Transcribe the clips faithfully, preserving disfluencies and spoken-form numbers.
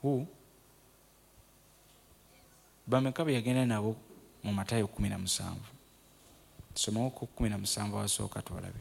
Who? Bameka be yagenda nabo mu Matayo kumi na musanvu. Somawo ku kumi na musanvu wasooka twalabe.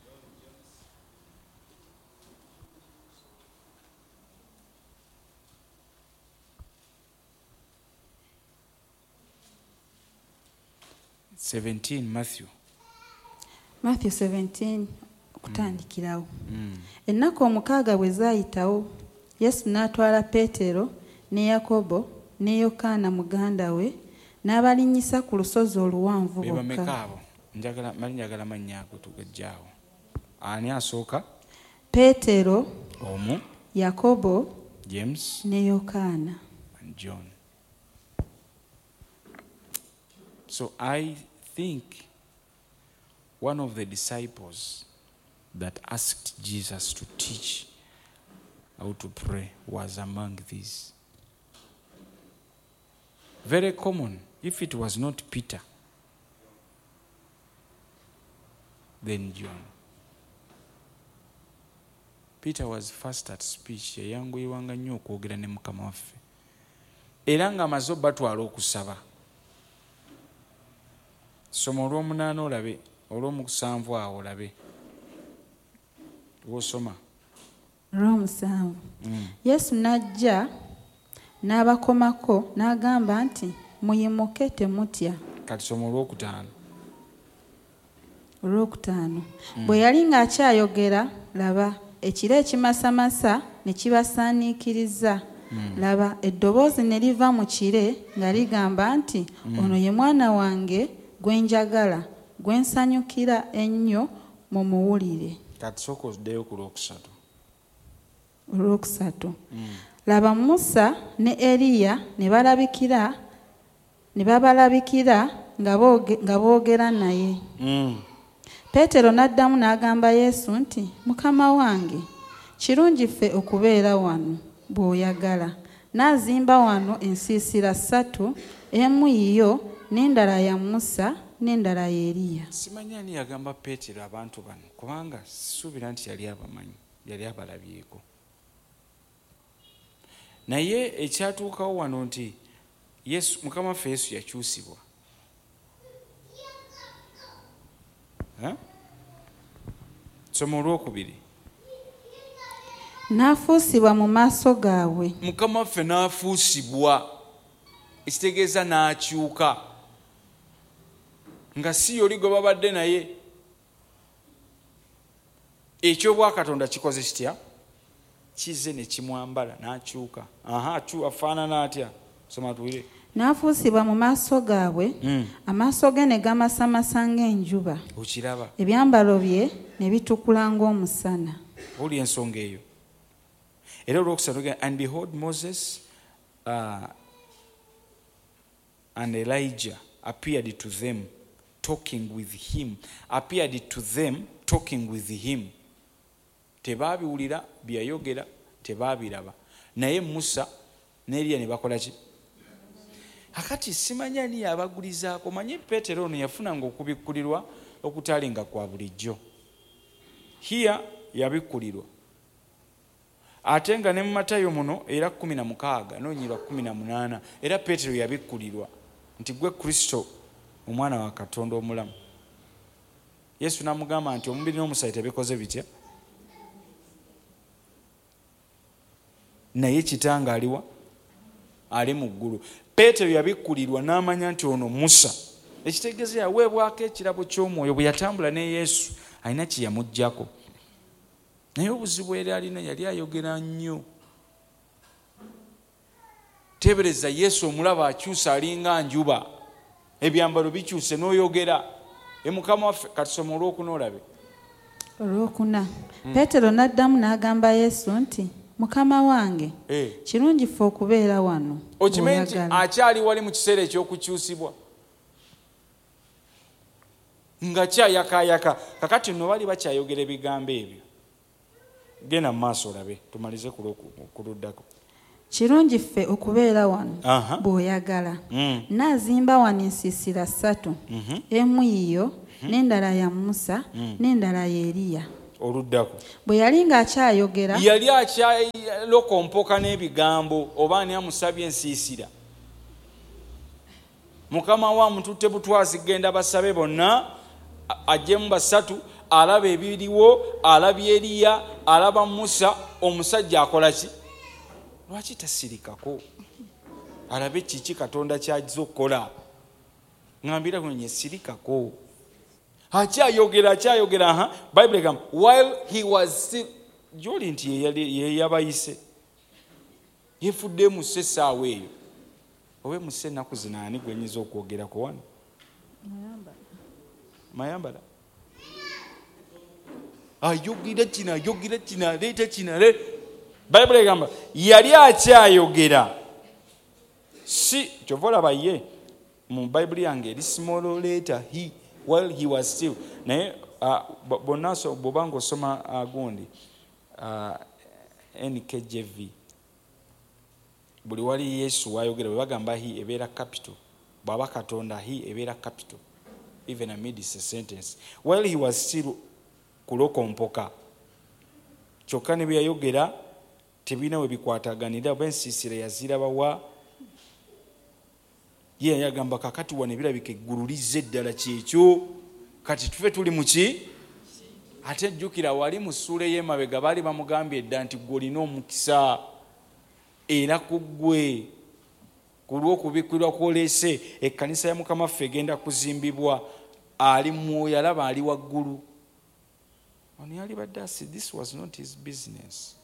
seventeen Matthew. Matthew seventeen kutandikirawo. Mm. Ennaku omukaaga bwe zaayitawo, Yesu n'atwala Peetero ne Yakobo ne Yokaana muganda we n'abalinnyisa ku lusozi oluwanvu bokka. Bameka abo? Njagala mali njagala mannya ago tugajjaawo. Ani asooka? Peetero, omu, Yakobo, James ne Yokaana and John. So I think one of the disciples that asked Jesus to teach how to pray was among these. Very common. If it was not Peter, then John. Peter was fast at speech. Yayanguyirwanga nnyo okwogera ne Mukama waffe. Era ng'amaze obatwala okusaba. Soma olw'omunaana olabe, olw'omusanvu awo olabe. Wosoma. Olw'omusanvu. Mm. Yesu n'ajja n'abakomako n'agamba nti muyimuke temutya. Kati soma olw'okutaano. Olw'okutaano. Mm. Bwe yali ng'akyayogera, laba ekire ekimasamasa ne kibasaaniikiriza. Mm. Laba eddoboozi ne liva mu kire nga ligamba nti mm. ono ye mwana wange gwe njagala, gwe nsanyukira ennyo mumuwulire. Kati sooka oddeyo ku lwokusatu. Olwokusatu. Mm. Laba Musa ne Eriya ne balabikira ne babalabikira nga boogera naye. Mm. Peetero n'addamu n'agamba Yesu nti Mukama wange, kirungi ffe okubeera wano bw'oyagala. N'azimba wano ensiisira ssatu, emu yiyo n'endala ya Musa n'endala ya Eriya. Simanyi ani yagamba Peetero abantu bano kubanga sisuubira nti yali abamanyi, yali abalabyeko. Naye ekyatuukawo wano nti Yesu, Mukama waffe Yesu yakyusibwa. Ha? Soma olwokubiri. N'afuusibwa mu maaso gaabwe. Mukama waffe n'afuusibwa, ekitegeeza n'akyuka. Nga si yoli gwe babadde naye. Ekyobwakatonda kikoze kitya? Kize ne kimwambala n'akyuka. Aha, akyuka afaanana atya? Soma tuwire. N'afuusibwa mu maaso gaabwe, mm. amaaso ge ne gamasamasa ng'enjuba. Okiraba. Ebyambalo bye ne bitukula ng'omusana. Oli ensonga eyo. Era olwokusatu, and behold Moses uh, and Elijah appeared to them talking with him. Appeared to them talking with him. Tebabiwulira byayogera, tebabiraba. Naye Musa ne Eriya ne bakola ki? Akati simanyi ani yabagulizaako. Manyi Peetero ono yafunanga okubikkulirwa okutalinga kwa bulijjo. Hiya yabikkulirwa. Ate nga ne mu Matayo muno era kumi na mukaaga noonyirwa kumi na munaana era Peetero yabikkulirwa nti gwe Kristo omwana wa Katonda omulamu. Yesu n'amugamba nti omubiri n'omusaayi tebikoze bitya. Naye kitanga aliwa? Ali mu ggulu. Peetero yabikkulirwa n'amanya nti ono Musa. Ekitegeeza yaweebwako ekirabo ky'omwoyo bwe yatambula ne Yesu alina kye yamuggyako. Naye obuzibu eri alina yali ayogera nnyo. Tebereza Yesu omulaba akyusa alinga njuba. Ebyambalo bikyuse n'oyogera. E Mukama waffe katusoma olwokuna olabe. Olwokuna. Mm. Peetero n'addamu n'agamba Yesu nti Mukama wange, eh. kirungi ffe okubeera wano. Okimanyi nti akyali wali mu kiseera eky'okukyusibwa. Nga kyayakayaka. Kakati nno bali bakyayogera ebigambo ebyo. Genda mu maaso olabe tumalize kuluddako. Kirungi ffe okubeera wano bw'oyagala. Mm. N'azimba wano ensiisira ssatu. Mm-hmm. Emu yiyo mm-hmm. n'endala ya Musa mm. n'endala ya Eriya. Oluddako. Bwe yali ng'akyayogera yali lokompoka n'ebigambo oba ani amusabye ensiisira. Mukama wa mututte butwazi genda basabe bonna ajjemu basatu, alaba ebiriwo, alabye Eriya, alaba Musa, omusajja akola ki? Lwaki tasirikako alabe kiki Katonda ky'ajja okukola? Ngambira kwenye sirikako. Akyayogera akyayogera aha Bible egamba while he was still joli nti ye yabayise yefudde mu sesaawe eyo. Owe muse ennaku zino ani gwenyiza okwogerako wano? Mayambala. Mayambala. Ayogera kino ayogera kino aleeta kino ale. Bible egamba yali akyayogera. Si kyova olaba ye mu Bible yange eri small letter he while he was still. Naye bonna bw'obanga osoma agundi N K J V buli wali Yesu wayogera bwe bagamba he ebeera capital, bw'aba Katonda he ebeera capital even amidst a sentence. While he was still kulokompoka kyokka ne bye yayogera tebina we bikwataganira oba ensiisira yaziraba wa ye yagamba kakati wano ebirabika eggulu lizze eddala kyekyo kati tufe tuli mu ki? Ate jjukira wali mu ssuula y'emabega baali bamugambye edda nti gwe olina omukisa era ku ggwe ku lw'okubikkirwa kw'oleese ekkanisa ya Mukama waffe egenda kuzimbibwa ali mwoyo alaba ali waggulu. Ono yali badde asi this was not his business.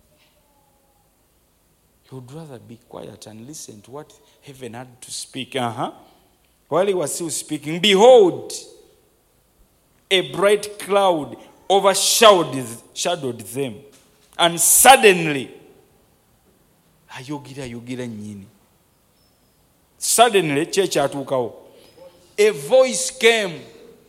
He would rather be quiet and listen to what heaven had to speak. Uh-huh. While he was still speaking, behold, a bright cloud overshadowed shadowed them. And suddenly, ayogera ayogera nyini. Suddenly, church atukawo. A voice came.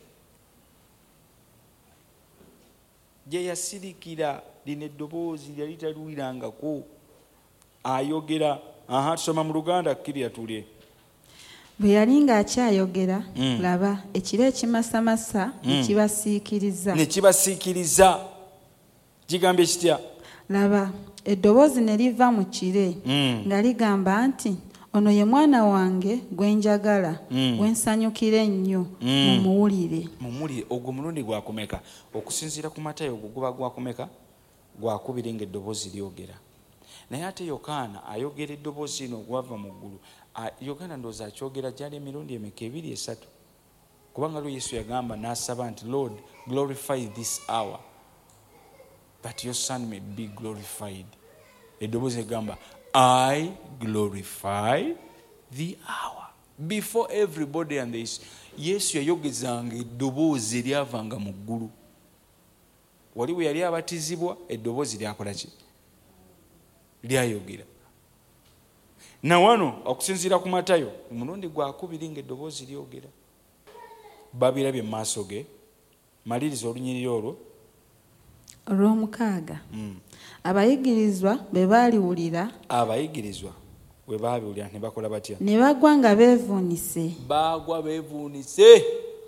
Je yasirikira lino eddoboozi lyali taluwirangako. Ayogera aha tusoma mu Luganda kkirya tulye. Bwe yali ng'akyayogera mm. laba ekiro ekimasamasa ne kibasiikiriza. Ne kibasiikiriza. Kigambye kitya? Laba eddoboozi ne liva mu kire mm. nga ligamba nti ono ye mwana wange gwe njagala mm. gwe nsanyukira ennyo mm. mumuwulire. Mumuwulire. Ogwo mulundi gwakumeka okusinziira ku Matayo ogwo guba gwakumeka gwakubiri ng'eddoboozi lyogera. Naye ate Yokaana ayogera eddoboozi lino gwava mu ggulu. Yokaana ndowooza akyogera gyali emirundi emeka ebiri esatu. Kubanga lwe Yesu yagamba n'asaba nti Lord glorify this hour that your son may be glorified. Eddoboozi egamba I glorify the hour before everybody and this. Yesu yayogezanga eddoboozi eryavanga mu ggulu. Wali bwe yali abatizibwa eddoboozi lyakola ki? Lyayogera. Na wano okusinziira ku Matayo omulundi gwakubiri ng'eddoboozi lyogera. Babirabye mu maaso ge. Maliriza olunyiriri olwo. Olw'omukaaga. Mm. Abayigirizwa be baaliwulira. Abayigirizwa bwe baabiwulira ne bakola batya? Ne bagwa nga beevuunise. Baagwa beevuunise.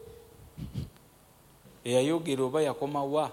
Eyayogera oba yakoma wa?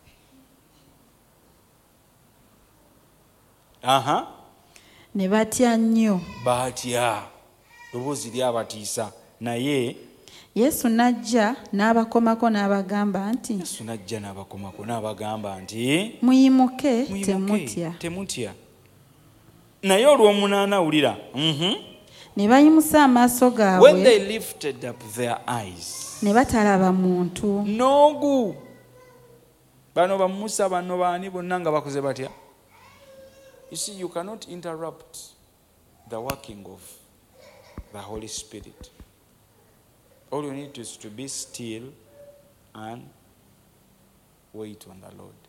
Aha. Ne batya nnyo. Batya. Ddoboozi lyabatiisa. Naye Yesu n'ajja n'abakomako n'abagamba nti Yesu n'ajja n'abakomako n'abagamba nti muyimuke temutya. Temutya. Naye olw'omunaana awulira. Mhm. Ne bayimusa amaaso gaabwe. When they lifted up their eyes. Ne batalaba muntu. Noogu. Bano ba Musa bano baani bonna nga bakoze batya? You see, you cannot interrupt the working of the Holy Spirit. All you need is to be still and wait on the Lord.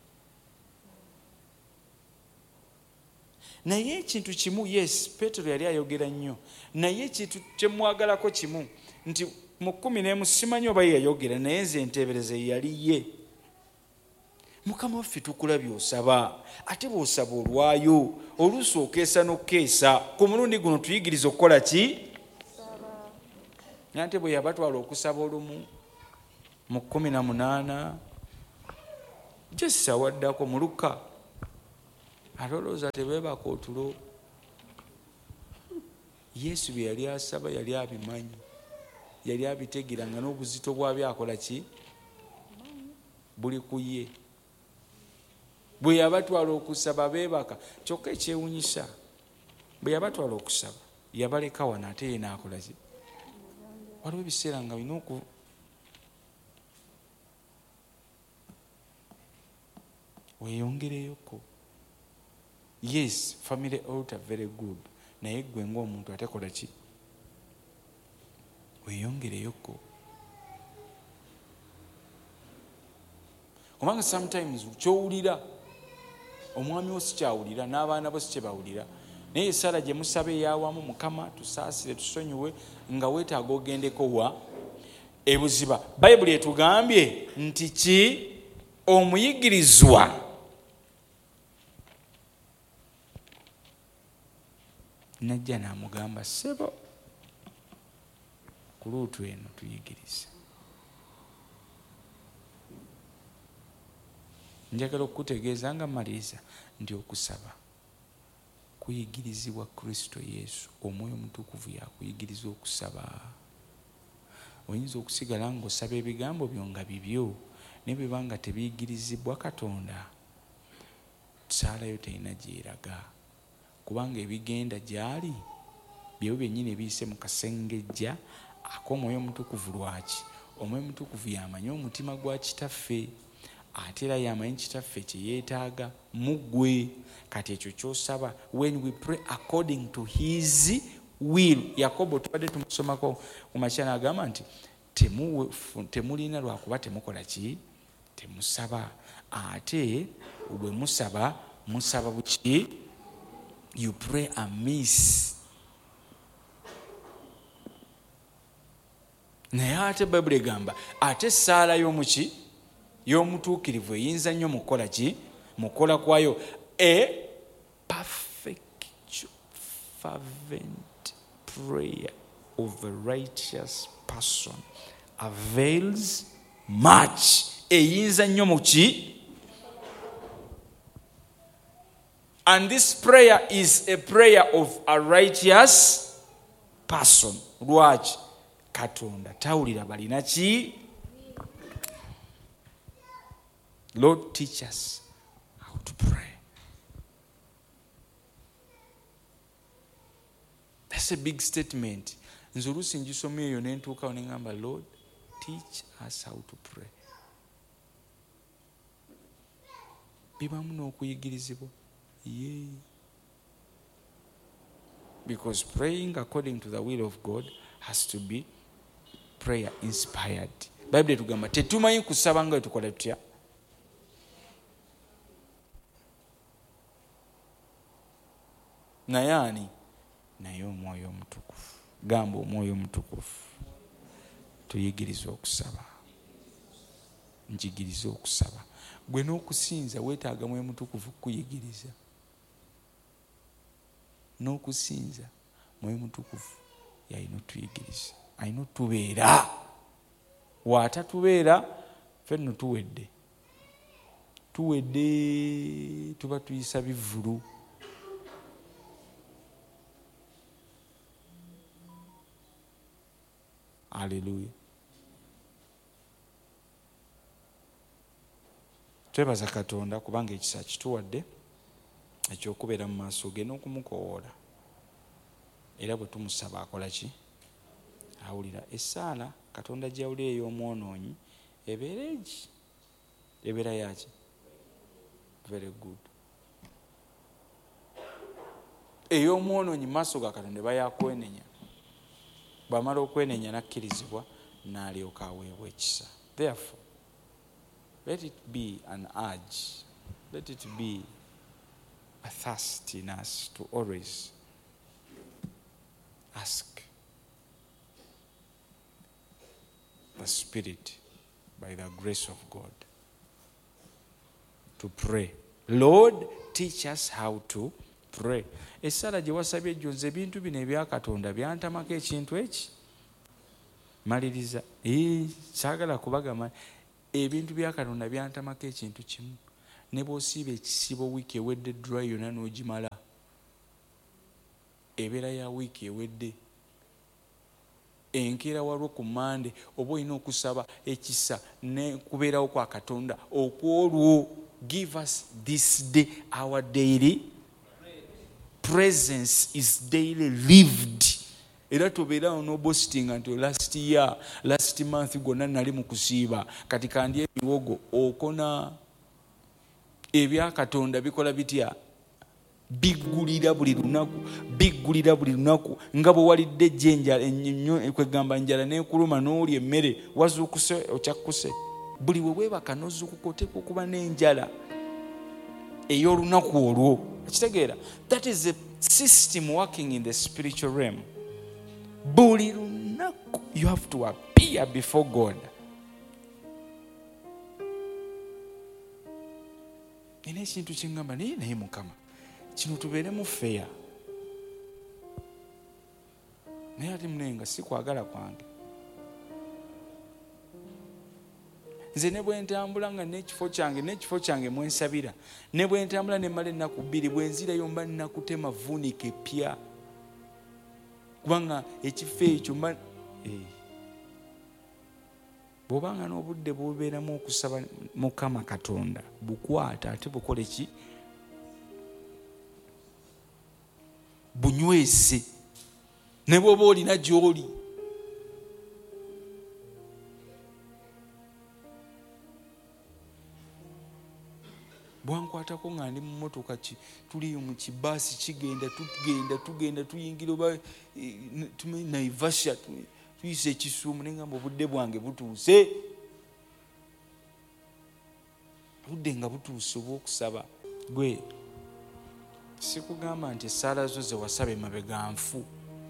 Naye ekintu kimu, yes, Petero yali ayogera nnyo. Naye ekintu kye mwagalako kimu nti mu kkumi n'emu simanyi oba yayogera naye nze nteebereza yali ye. Mukama waffe tukulabye osaba ate bw'osaba olwayo oluusi okeesa n'okeesa ku mulundi guno tuyigiriza okukola ki? Nante bwe yabatwala okusaba olumu mu kkumi na munaana Jesi awaddako mu Luka atolooza tebeebaka otulo. Yesu bye yali asaba yali abimanyi, yali abitegera nga n'obuzito bwabyo akola ki buli ku ye. Bwe yabatwala okusaba beebaka. Kyokka ekyewunyisa, bwe yabatwala okusaba yabaleka wano ate ye naakola ki? Waliwo ebiseera nga bina oku weeyongereyoko. Yes, family altar very good, naye gwe ng'omuntu atekola ki? Weeyongereyoko. Kubanga sometimes kyowulira omwami wo sikyawulira, n'abaana bo sikyebawulira, naye essala gye musaba eyawamu, Mukama tusaasire tusonyiwe, nga weetaaga ogendeko wa ebuziba. Bayibuli etugambye nti ki? Omuyigirizwa najja n'amugamba, ssebo ku luutu eno tuyigirize. Njagala okukutegeeza nga maliriza nti okusaba kuyigirizibwa Kristo Yesu. Omwoyo Omutukuvu yakuyigiriza okusaba. Oyinza okusigala ng'osaba ebigambo byo nga bibyo, ne bwe banga tebiyigirizibwa Katonda, saalayo terina gyeraga, kubanga ebigenda gyali byewo byennyini ebiyise mu kasengejja ak'Omwoyo Omutukuvu. Lwaki? Omwoyo Omutukuvu yamanyi omutima gwa kitaffe, ate era yamanyi kitaffe kye yeetaaga mu ggwe. Kati ekyo ky'osaba, when we pray according to his will. Yakobo tubadde tumusomako ku makya n'agamba nti temulina lwakuba temukola ki? Temusaba. Ate bwe musaba, musaba buki? You pray amiss. Naye ate Bayibuli egamba ateessaala y'omuki? Y'omutuukirivu eyinza nnyo mukola ki? Mukola kwayo. A perfect fervent prayer of a righteous person avails much. Eyinza nnyo muki? And this prayer is a prayer of a righteous person. Lwaki? Katonda tawulira balina ki? Lord, teach us how to pray. That's a big statement. Nze oluusi ngisoma eyo ne ntuukawo ne ngamba, Lord, teach us how to pray. Bibamu n'okuyigirizibwa. Yeah. Because praying according to the will of God has to be prayer inspired. Bible etugamba tetumanyi kusaba nga tukola tutya. Naye ani? Naye Omwoyo Omutukuvu. Gamba Omwoyo Omutukuvu tuyigirize okusaba. Njigirize okusaba. Gwe n'okusinza weetaaga Mwoyo Omutukuvu kuyigiriza. N'okusinza Mwoyo Omutukuvu yalina otuyigiriza, alina otubeera. Waatatubeera ffe nno tuwedde tuwedde tuba tuyisa bivvulu. Haleluya. Twebaza Katonda kubanga ekisa kituwadde ekyokubeera mu maaso ge n'okumukowoola. Era bwe tumusaba akola ki? Awulira. Essaala Katonda gy'awulira ey'omwonoonyi ebeera egi? Ebeera yaki? Very good. Ey'omwonoonyi maaso ga Katonda eba yakwenenya. Bw'amala okwenenya n'akkirizibwa n'alyoka aweebwa ekisa. Therefore, let it be an urge, let it be a thirst in us to always ask the Spirit by the grace of God to pray. Lord, teach us how to pray. Essala gye wasabye ejjo nze ebintu bino ebya Katonda byantamako ekintu eki. Maliriza. Ee, saagala kubagamba ebintu bya Katonda byantamako ekintu kimu. ne bw'osiiba ekisibo wiiki ewedde dry yonna n'ogimala ebeera ya wiiki ewedde. Enkeera walwo ku Mande oba olina okusaba ekisa ne kubeerawo kwa Katonda okwolwo. Give us this day our daily presence is daily lived. Era tobeerawo no boasting nti last year last month gonna nali mu kusiiba kati kandi ebiwogo okona. Ebya Katonda bikola bitya? Biggulira buli lunaku, biggulira buli lunaku. Nga bwe walidde jjenjala ennyo kwegamba njala n'ekuluma n'olya emmere wazuukuse okyakkuse. Buli we weebaka n'ozuukuka oteekwa okuba n'enjala ey'olunaku olwo. Ekitegeera? That is a system working in the spiritual realm. Buli lunaku you have to appear before God. Nina ekintu kyengamba naye naye Mukama kino tubeeremu feya. Naye ate munenga si kwagala kwange. Nze ne bwe ntambula nga n'ekifo kyange n'ekifo kyange mwensabira ne bwe ntambula ne mmala ennaku bbiri bwe nzirayo mba nnakutema vuunika epya. Kubanga ekifo ekyo mba bw'obanga n'obudde bw'obeeramu okusaba Mukama Katonda bukwata ate bukole ki? Bunywese. Ne bw'oba olina gy'oli. Bwankwatako nga ndi mu mmotoka tuli mu kibaasi kigenda tugenda tugenda tuyingira oba tumanyi Naivasha tuyise ekisuumu naye ngamba obudde bwange butuuse. Obudde nga butuuse obw'okusaba. Gwe sikugamba nti essaala zo ze wasaba emabega nfu.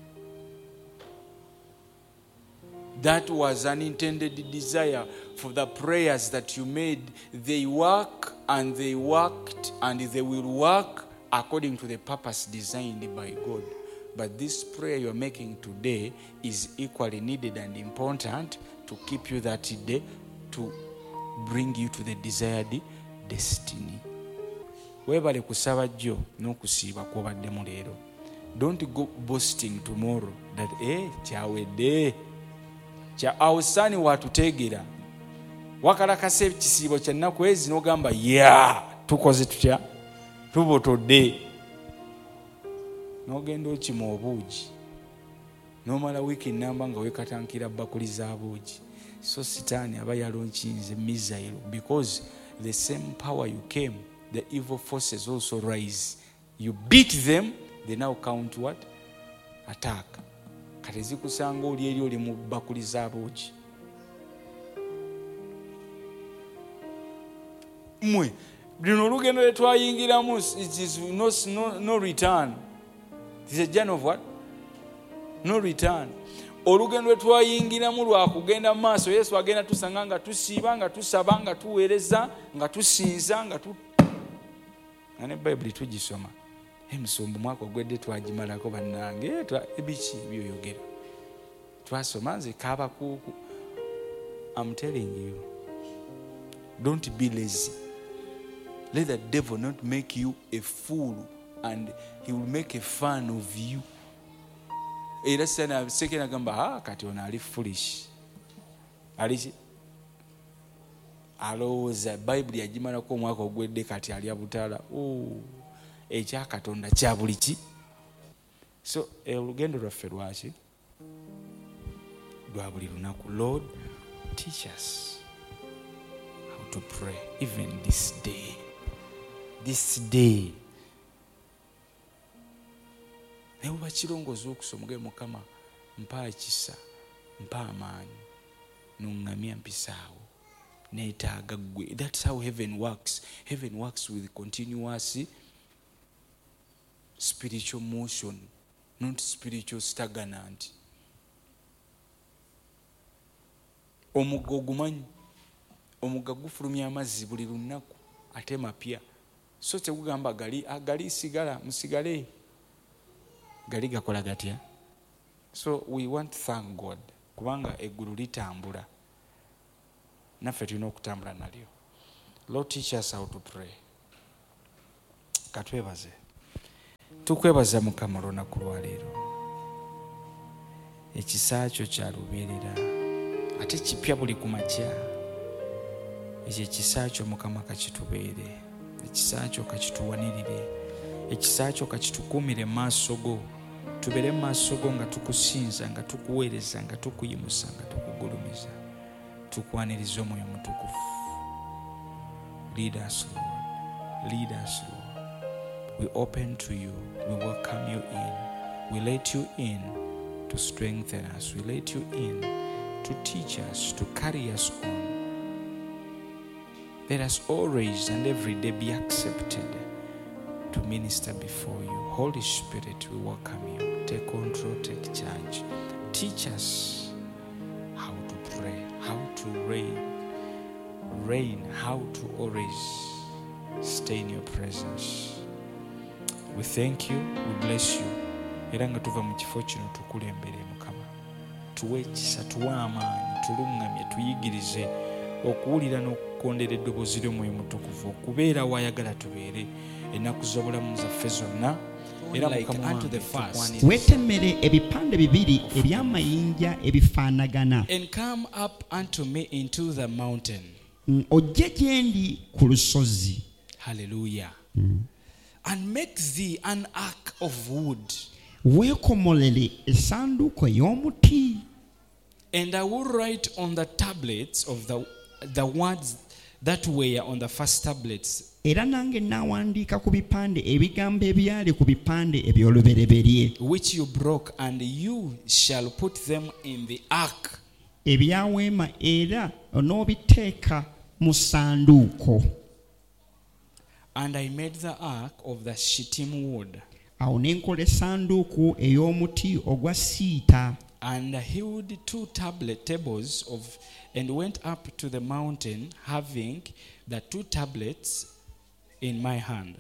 That was an intended desire for the prayers that you made. They work and they worked and they will work according to the purpose designed by God. But this prayer you're making today is equally needed and important to keep you that day, to bring you to the desired destiny. Webale kusaba jjo n'okusiiba kw'obaddemu leero. Don't go boasting tomorrow that eh kyawedde. Kya awusaani watuteegera. Wakalakasa ekisiibo kya nnaku ezi n'ogamba ya tukoze tutya tubotodde. N'ogenda okima obuugi n'omala wiiki nnamba nga weekatankira bakuli za buugi. So sitaani aba yalonkinze missile because the same power you came, the evil forces also rise. You beat them, they now count what? Attack. Kati zikusanga oli eri oli mu bakuli za buugi. Mwe lino olugendo lwe twayingiramu it is no, no, no return. It is a journey of what? No return. Olugendo lwe twayingiramu lwa kugenda mu maaso. Yesu agenda tusanga nga tusiiba nga tusaba nga tuweereza nga tusinza nga tu nga ne Bayibuli tugisoma. Emisombo mwaka ogwedde twagimalako bannange ebiki byoyogera twasoma nze kaabakuuku. I'm telling you, don't be lazy. Let the devil not make you a fool and he will make a fun of you. Era sana sekena gamba ha kati ona ali foolish. Ali alowooza Bayibuli yagimalako omwaka ogwedde kati ali abutala. Oh, ekya Katonda kya buli ki. So olugendo lwaffe lwaki lwa buli lunaku. Lord, teach us how to pray even this day. This day. Naye oba kirongoozi okusoma ge Mukama mpa ekisa mpa amaanyi n'oŋŋamya mpisaawo neetaaga ggwe. That's how heaven works. Heaven works with continuous spiritual motion, not spiritual stagnant. Omugga ogumanyi, omugga gufulumya amazzi buli lunaku ate mapya. So tegugamba gali agali sigala musigale gali gakola gatya. So we want to thank God kubanga eggulu litambula naffe tulina okutambula nalyo. Lord, teach us how to pray. katwebaze. Tukwebaza Mukama olunaku lwa leero. Ekisa kyo kya lubeerera ate kipya buli ku makya. Ekyo ekisa kyo Mukama kakitubeere, ekisa kyo kakituwanirire, ekisa kyo kakitukuumire mu maaso go. Tubeere mu maaso go nga tukusinza, nga tukuweereza, nga tukuyimusa, nga tukugulumiza, tukwaniriza omwoyo mutukufu. Lead us, Lord. Lead us, Lord. We open to you. We welcome you in. We let you in to strengthen us. We let you in to teach us, to carry us on. Let us always and every day be accepted to minister before you. Holy Spirit, we welcome you. Take control, take charge. Teach us how to pray, how to reign, reign, how to always stay in your presence. We thank you, we bless you. Era nga tuva mu kifo kino tukulembere Mukama. Tuwe ekisa, tuwe amaanyi, tulungamye, tuyigirize okuwulira n'okukondera eddoboozi ly'omwoyo mutukuvu, okubeera wayagala tubeere ennaku z'obulamu zaffe zonna. Era Mukama weetemere ebipande bibiri eby'amayinja ebifaanagana. And come up unto me into the mountain. Ojje gye ndi ku lusozi. Hallelujah. Mm. And make thee an ark of wood. Weekomolere essanduuko ey'omuti. And I will write on the tablets of the the words that were on the first tablets. Era nange naawandiika ku bipande ebigambo ebyali ku bipande eby'olubereberye. Which you broke, and you shall put them in the ark. Ebyaweema era onoobiteeka mu ssanduuko. And I made the ark of the shittim wood. Awo ne nkola essanduuko ey'omuti ogwa siita. And I hewed two tablet tables of, and went up to the mountain, having the two tablets in my hand.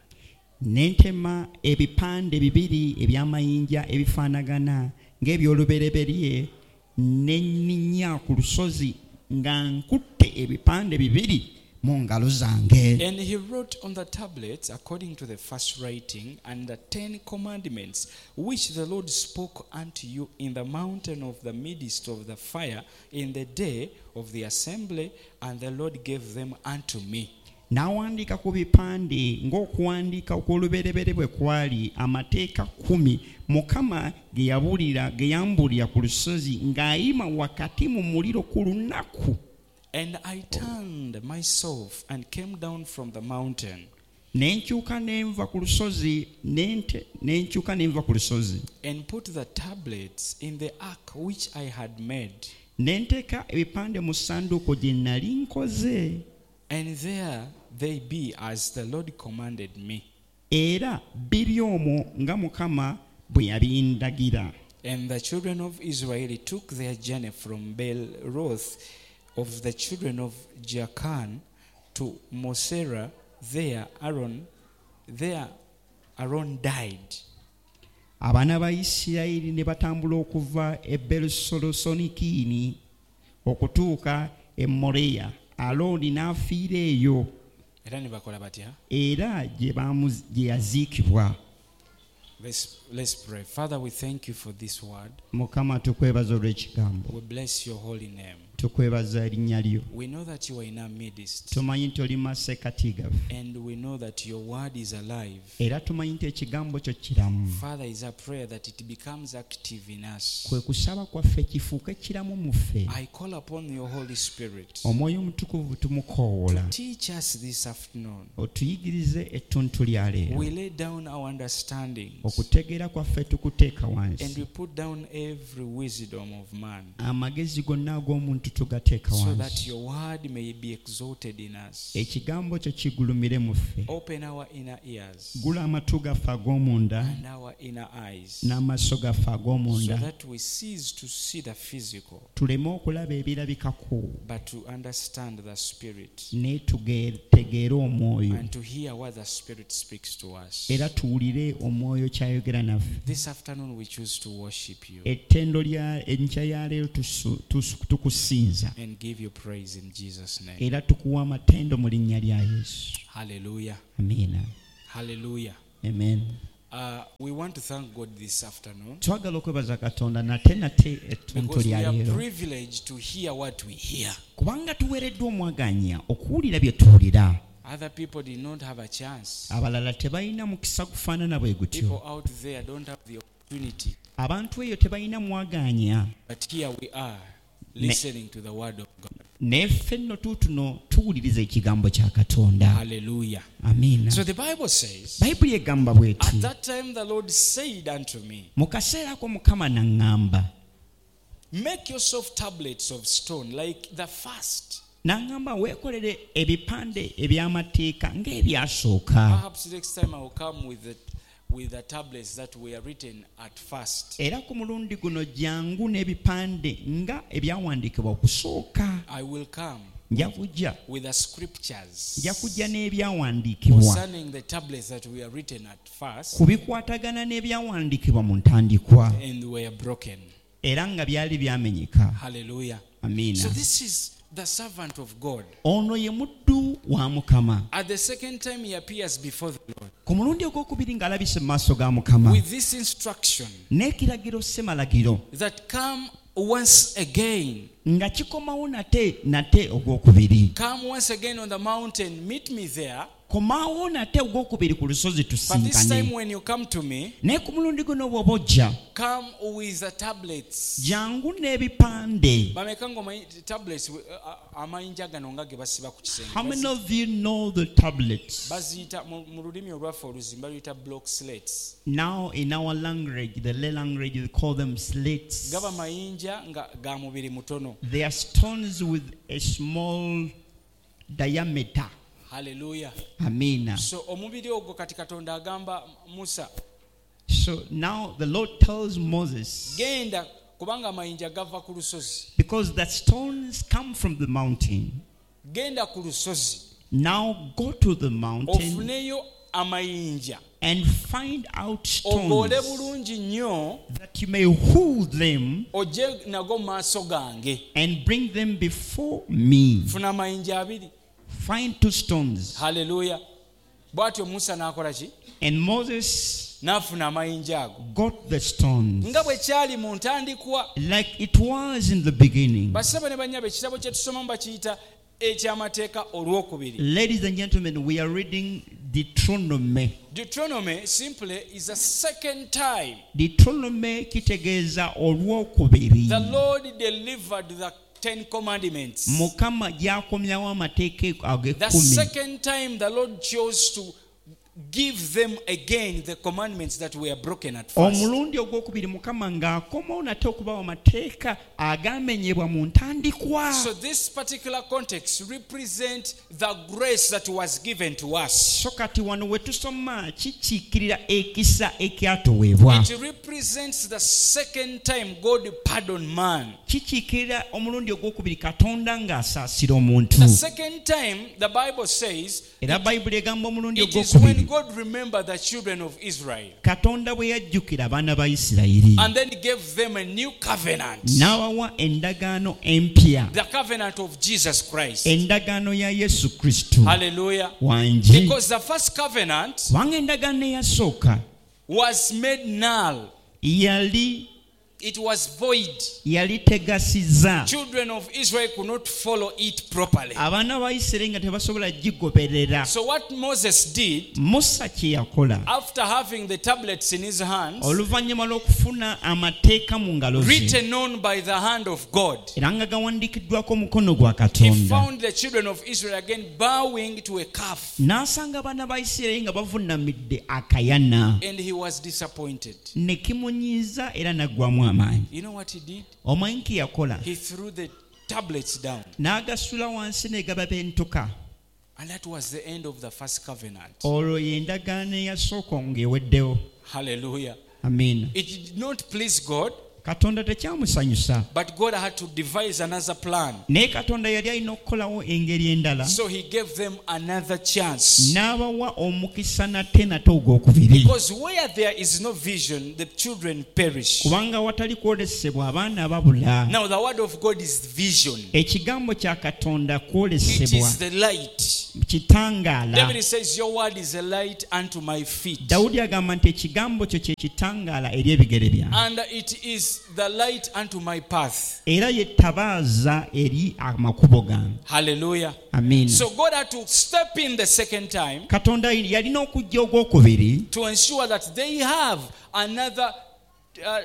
Nentema ebipande bibiri eby'amayinja ebifaanagana ng'ebyolubereberye, ne nninnya ku lusozi nga nkutte ebipande bibiri mu ngalo zange. And he wrote on the tablets according to the first writing, and the ten commandments which the Lord spoke unto you in the mountain of the midst of the fire in the day of the assembly, and the Lord gave them unto me. N'awandiika ku bipande ng'okuwandiika okw'olubereberye bwe kwali amateeka kumi Mukama ge yabuulira ge yambuulira ku lusozi ng'ayima wakati mu muliro ku lunaku. And I turned myself and came down from the mountain. Nenkyuka nenva ku lusozi nente nenkyuka nenva ku lusozi. And put the tablets in the ark which I had made. Nenteeka ebipande mu ssanduuko gye nnali nkoze. And there they be as the Lord commanded me. Era biri omwo nga Mukama bwe yabindagira. And the children of Israel took their journey from Beeroth of the children of Jaakan to Mosera. There Aaron, there Aaron died. Abaana ba Isirayiri ne batambula okuva e Beerusonikiini okutuuka e Moreya. Alooni n'afiira eyo. Era ne bakola batya? Era gye yaziikibwa. Let's, let's pray. Father, we thank you for this word. Mukama tukwebaza olw'ekigambo. We bless your holy name. Tukwebaza erinnya lyo. We know that you are in our midst. Tumanyi nti oli masekkati gaffe. And we know that your word is alive. Era tumanyi nti ekigambo kyo kiramu. Father, is our prayer that it becomes active in us. Kwe kusaba kwaffe kifuuke kiramu mu ffe. I call upon your Holy Spirit. Omwoyo omutukuvu tumukoowoola. To teach us this afternoon. Otuyigirize ettuntu lya leero. We lay down our understandings. Okutegeera kwaffe tukuteeka wansi. And we put down every wisdom of man. Amagezi gonna ag'omuntu tugateeka wansi. So that your word may be exalted in us. Ekigambo kyo kigulumire mu ffe. Open our inner ears. Gula amatu gaffe ag'omunda. And our inner eyes. N'amaaso gaffe ag'omunda. So that we cease to see the physical. Tuleme okulaba ebirabikako. But to understand the spirit. Ne tutegeere omwoyo. And to hear what the spirit speaks to us. Era tuwulire omwoyo kyayogera naffe. This afternoon we choose to worship you. Ettendo lya enkya ya leero tukusinza. And give you praise in Jesus' name. Era tukuwa amatendo mu linnya lya Yesu. Hallelujah. Amina. Hallelujah. Amen. Uh, we want to thank God this afternoon Twagala okwebaza Katonda nate nate ettuntu because we lya are leero privileged to hear what we hear. kubanga tuweereddwa omwaganya okuwulira bye tuwulira. Other people did not have a chance. Abalala tebalina mukisa gufaanana bwe People gutyo. out there don't have the opportunity. Abantu eyo tebalina mwaganya. But here we are listening to the word of God. Neffe nno tuutuno tuwuliriza ekigambo kya Katonda. Hallelujah. Amiina. So the Bible says, Bayibuli egamba bw'eti. at that time the Lord said unto me, Mu kaseera ako Mukama n'aŋŋamba. make yourself tablets of stone like the first. N'aŋŋamba weekolere ebipande eby'amateeka ng'ebyasooka. Perhaps next time I will come with the, with the tablets that were written at first. Era ku mulundi guno jangu n'ebipande nga ebyawandiikibwa okusooka. I will come Nja kujja. with the scriptures Nja kujja n'ebyawandiikibwa. concerning the tablets that were written at first Ku bikwatagana n'ebyawandiikibwa mu ntandikwa. and were broken. Era nga byali byamenyeka. Hallelujah. Amiina. So this is the servant of God. Ono ye muddu wa Mukama. At the second time he appears before the Lord Ku mulundi ogwokubiri ng'alabise mu maaso ga Mukama. with this instruction N'ekiragiro ssemalagiro that come once again. nga kikomawo nate nate ogwokubiri. Come once again on the mountain, meet me there. Komaawo nate ogwokubiri ku lusozi But this time tusinkane. when you come to me, Naye ku mulundi guno bw'oba ojja come with the tablets. jangu n'ebipande. Bameka ng'omanyi tablets uh, uh, amayinja gano nga ge basiba ku How many kisenge. of you know the tablets? Baziyita mu mu lulimi olwaffe oluzimba luyita block slates. Now in our language, the Lay language, we call them slates. Gaba mayinja nga ga mubiri mutono. They are stones with a small diameter. Hallelujah. Amina. So omubiri ogwo kati Katonda agamba Musa, So now the Lord tells Moses, genda kubanga amayinja gava ku lusozi. because the stones come from the mountain, Genda ku lusozi. now go to the mountain Ofuneyo amayinja. and find out Ogoole stones bulungi nnyo that you may hold them ojje nago mu maaso gange. and bring them before me. Funa amayinja abiri. Find two stones. Hallelujah. Bw'atyo Musa n'akola ki? And Moses N'afuna amayinja ago. got the stones Nga bwe kyali mu ntandikwa. like it was in the beginning. Basebo ne bannyabe ekitabo kye tusomamu bakiyita eky'amateeka olwokubiri. Ladies and gentlemen, we are reading Deuteronomy. Deuteronomy simply is a second time Deuteronomy kitegeeza olwokubiri. the Lord delivered the Ten Commandments. Mukama gyakomyawo amateeka The ag'ekkumi. second time the Lord chose to give them again the commandments that were broken at first. Omulundi ogwokubiri Mukama ng'akomawo nate okubawa amateeka agamenyebwa mu ntandikwa. So this particular context represents the grace that was given to us. So kati wano we tusoma kikiikirira ekisa ekyatuweebwa. It represents the second time God pardoned man. Kikiikirira omulundi ogwokubiri Katonda ng'asaasira omuntu. The second time the Bible says Era Bayibuli egamba omulundi it is when ogwokubiri God remembered the children of Israel Katonda bwe yajjukira abaana ba Isirayiri and then gave them a new covenant. n'abawa endagaano empya, The covenant of Jesus Christ. endagaano ya Yesu Kristo Hallelujah. wangi. Because the first covenant Kubanga endagaano eyasooka was made null. yali It was void. yali tegasiza. Children of Israel could not follow it properly. Abaana ba Isirayiri nga tebasobola gigoberera. So what Moses did, Musa kye yakola after having the tablets in his hands, oluvannyuma lw'okufuna amateeka mu ngalo ze written on by the hand of God, era nga gawandiikiddwako omukono gwa he Katonda, found the children of Israel again bowing to a calf, n'asanga abaana ba Isirayiri nga bavuunamidde akayana, and he was disappointed. ne kimunyiiza era naggwamu amaanyi. You know what he did? Omanyi ki yakola? He threw the tablets down, N'agasula wansi ne gaba bentuka. and that was the end of the first covenant. Olwo y'endagaano eyasooka ng'eweddewo. Hallelujah. Amiina. It did not please God, Katonda tekyamusanyusa, but God had to devise another plan. naye Katonda yali alina okukolawo engeri endala, So he gave them another chance. n'abawa omukisa nate nate ogwokubiri. Because where there is no vision, the children perish. Kubanga watali kwolesebwa abaana babula. Now the word of God is vision. Ekigambo kya Katonda It kwolesebwa. is the light. kitangaala. David says, your word is a light unto my feet. Dawudi agamba nti ekigambo kyo kye kitangaala eri ebigere byange. And it is the light unto my path. Era yettabaaza eri amakubo gange. Hallelujah. Amen. So God had to step in the second time. Katonda yalina okujja ogwokubiri. To ensure that they have another uh,